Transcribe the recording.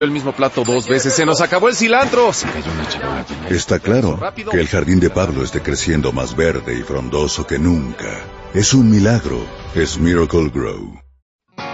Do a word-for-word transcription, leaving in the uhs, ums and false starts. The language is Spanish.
el mismo plato dos veces. ¡Se nos acabó el cilantro! Se cayó una charola. Está claro que el jardín de Pablo esté creciendo más verde y frondoso que nunca. Es un milagro. Es Miracle Grow.